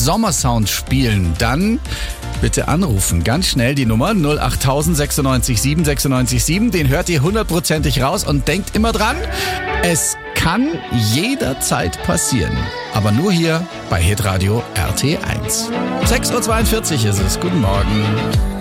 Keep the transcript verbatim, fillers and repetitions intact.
Sommersound spielen, dann bitte anrufen. Ganz schnell die Nummer null acht tausend sechsundneunzig sieben sechsundneunzig sieben. Den hört ihr hundertprozentig raus und denkt immer dran, es kann jederzeit passieren. Aber nur hier bei Hitradio R T eins. sechs Uhr zweiundvierzig ist es. Guten Morgen.